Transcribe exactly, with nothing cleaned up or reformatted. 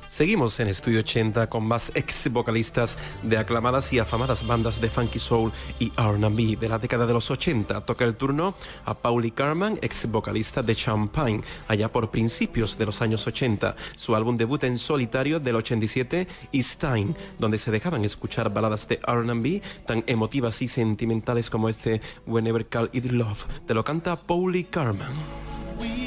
Seguimos en Estudio ochenta con más ex vocalistas de aclamadas y afamadas bandas de funky soul y R and B de la década de los ochenta. Toca el turno a Pauli Carman, ex vocalista de Champagne, allá por principios de los años ochenta. Su álbum debut en solitario del ochenta y siete, It's Time, donde se dejaban escuchar baladas de R and B tan emotivas y sentimentales como este Whenever Call It Love. Te lo canta Pauli Carman.